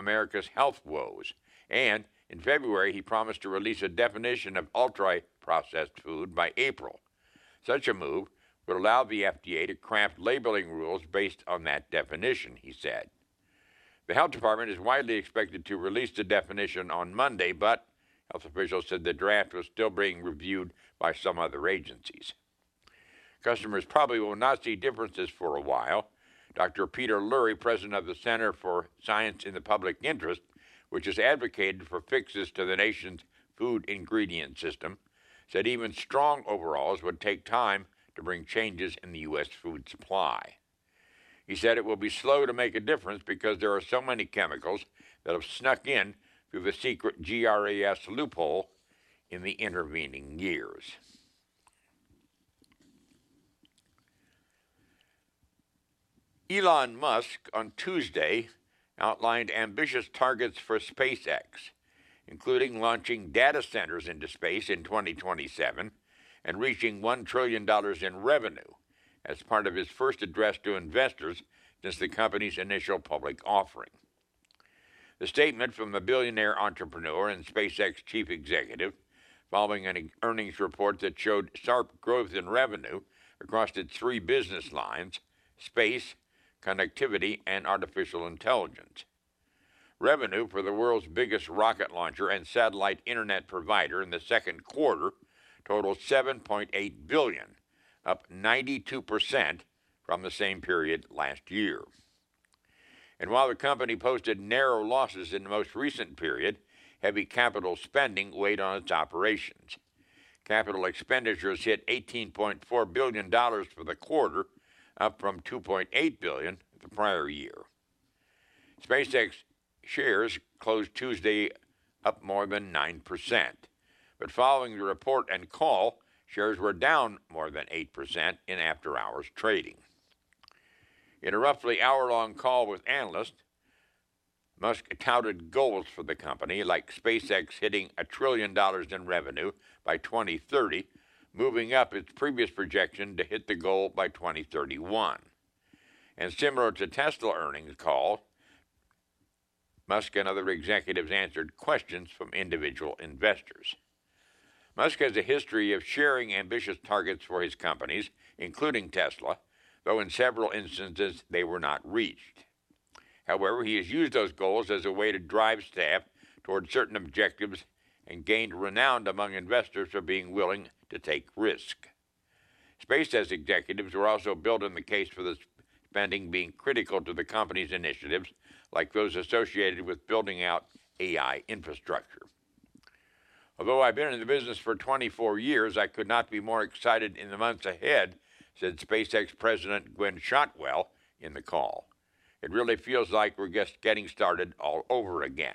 America's health woes. And in February, he promised to release a definition of ultra-processed food by April. Such a move would allow the FDA to craft labeling rules based on that definition, he said. The health department is widely expected to release the definition on Monday, but health officials said the draft was still being reviewed by some other agencies. Customers probably will not see differences for a while. Dr. Peter Lurie, president of the Center for Science in the Public Interest, which has advocated for fixes to the nation's food ingredient system, said even strong overalls would take time to bring changes in the U.S. food supply. He said it will be slow to make a difference because there are so many chemicals that have snuck in through the secret GRAS loophole in the intervening years. Elon Musk on Tuesday outlined ambitious targets for SpaceX, including launching data centers into space in 2027 and reaching $1 trillion in revenue as part of his first address to investors since the company's initial public offering. The statement from the billionaire entrepreneur and SpaceX chief executive, following an earnings report that showed sharp growth in revenue across its three business lines: space, connectivity, and artificial intelligence. Revenue for the world's biggest rocket launcher and satellite internet provider in the second quarter totaled $7.8 billion, up 92% from the same period last year. And while the company posted narrow losses in the most recent period, heavy capital spending weighed on its operations. Capital expenditures hit $18.4 billion for the quarter, up from $2.8 billion the prior year. SpaceX shares closed Tuesday up more than 9%. But following the report and call, shares were down more than 8% in after-hours trading. In a roughly hour-long call with analysts, Musk touted goals for the company, like SpaceX hitting $1 trillion in revenue by 2030, moving up its previous projection to hit the goal by 2031. And similar to Tesla earnings call, Musk and other executives answered questions from individual investors. Musk has a history of sharing ambitious targets for his companies, including Tesla, though in several instances they were not reached. However, he has used those goals as a way to drive staff toward certain objectives and gained renown among investors for being willing to take risk. SpaceX executives were also building the case for the spending being critical to the company's initiatives, like those associated with building out AI infrastructure. Although I've been in the business for 24 years, I could not be more excited in the months ahead, said SpaceX President Gwynne Shotwell in the call. It really feels like we're just getting started all over again.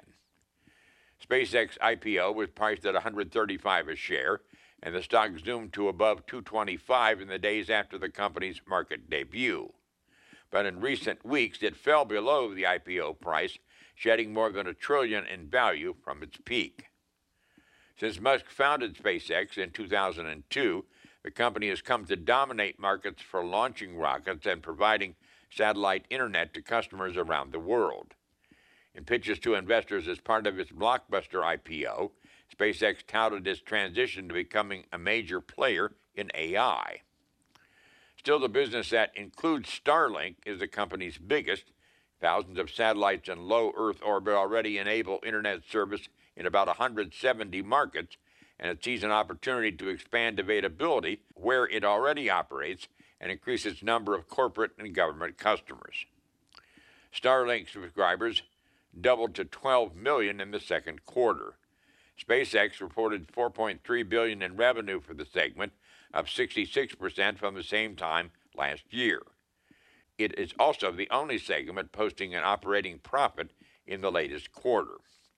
SpaceX IPO was priced at $135 a share, and the stock zoomed to above $225 in the days after the company's market debut. But in recent weeks, it fell below the IPO price, shedding more than $1 trillion in value from its peak. Since Musk founded SpaceX in 2002, the company has come to dominate markets for launching rockets and providing satellite internet to customers around the world. In pitches to investors as part of its blockbuster IPO, SpaceX touted its transition to becoming a major player in AI. Still, the business that includes Starlink is the company's biggest. Thousands of satellites in low Earth orbit already enable internet service in about 170 markets, and it sees an opportunity to expand availability where it already operates and increase its number of corporate and government customers. Starlink subscribers doubled to 12 million in the second quarter. SpaceX reported $4.3 billion in revenue for the segment, up 66% from the same time last year. It is also the only segment posting an operating profit in the latest quarter.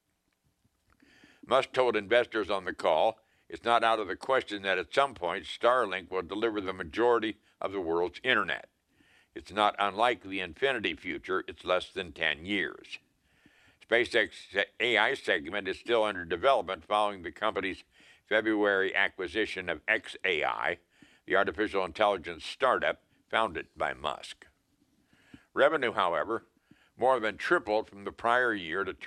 Musk told investors on the call, it's not out of the question that at some point Starlink will deliver the majority of the world's internet. It's not unlike the infinity future, it's less than 10 years. SpaceX AI segment is still under development following the company's February acquisition of xAI, the artificial intelligence startup founded by Musk. Revenue, however, more than tripled from the prior year to